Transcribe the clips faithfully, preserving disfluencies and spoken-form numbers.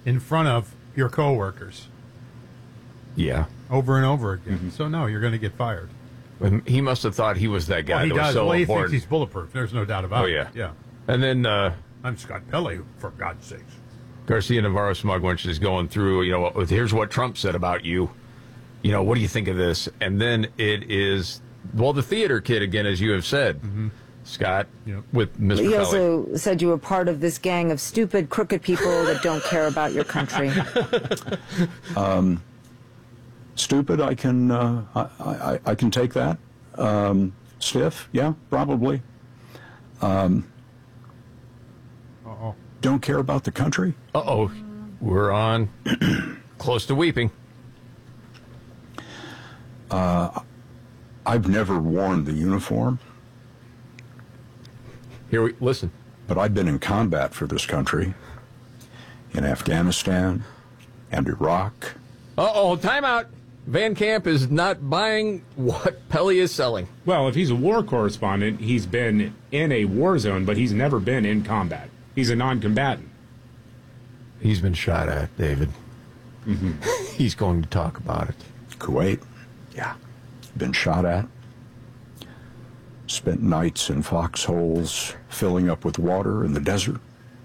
in front of your coworkers. Yeah. Over and over again. Mm-hmm. So, no, you're going to get fired. And he must have thought he was that guy Well, he that does. was so well, he important. thinks he's bulletproof. There's no doubt about Oh, it. yeah. Yeah. And then uh, I'm Scott Pelley, for God's sakes. Garcia Navarro Smugwinch is going through, you know, here's what Trump said about you. You know, what do you think of this? And then it is, well, the theater kid again, as you have said, mm-hmm. Scott, yep. with Mister He Pelley. also said you were part of this gang of stupid, crooked people that don't care about your country. um, stupid, I can, uh, I, I, I can take that. Um, stiff, yeah, probably. Um, Uh-oh. Don't care about the country? Uh-oh. We're on close to weeping. Uh, I've never worn the uniform. Here we listen. But I've been in combat for this country, in Afghanistan and Iraq. Uh-oh, time out. Van Camp is not buying what Pelley is selling. Well, if he's a war correspondent, he's been in a war zone, but he's never been in combat. He's a non-combatant. He's been shot at, David. Mm-hmm. He's going to talk about it. Kuwait. Yeah. Been shot at. Spent nights in foxholes filling up with water in the desert.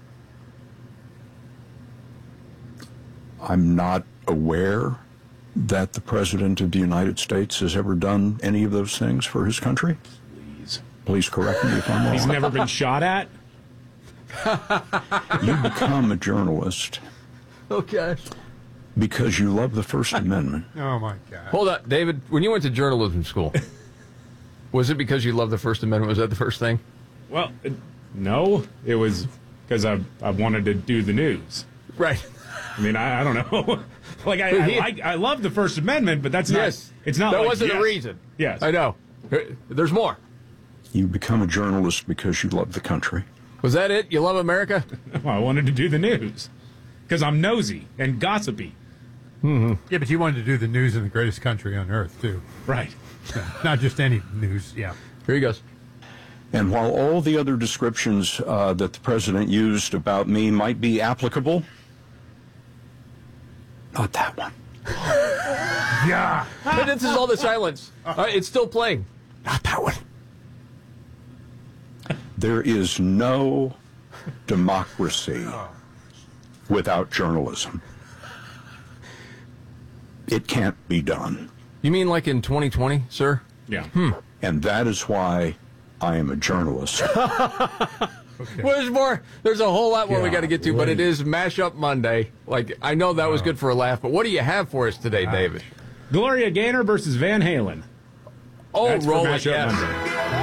I'm not aware that the President of the United States has ever done any of those things for his country. Please. Please correct me if I'm wrong. He's never been shot at? You become a journalist. Okay. Because you love the First Amendment. Oh, my God. Hold on, David. When you went to journalism school, was it because you loved the First Amendment? Was that the first thing? Well, uh, no. It was because I, I wanted to do the news. Right. I mean, I, I don't know. like, I, I, like, I love the First Amendment, but that's not... Yes. It's not That like, wasn't yes. a reason. Yes. I know. There's more. You become a journalist because you love the country. Was that it? You love America? Well, I wanted to do the news because I'm nosy and gossipy. Mm-hmm. Yeah, but you wanted to do the news in the greatest country on earth, too. Right. Yeah, not just any news, yeah. Here he goes. And while all the other descriptions uh, that the President used about me might be applicable, not that one. Yeah. And this is all the silence. Uh, it's still playing. Not that one. There is no democracy without journalism. It can't be done. You mean like in twenty twenty, sir? Yeah. Hmm. And that is why I am a journalist. Okay. Well, there's more. There's a whole lot more we got to get to, but it is Mashup Monday. Like, I know that was good for a laugh, but what do you have for us today, David? Gloria Gaynor versus Van Halen. Oh, That's roll for it, Mashup yes. Monday.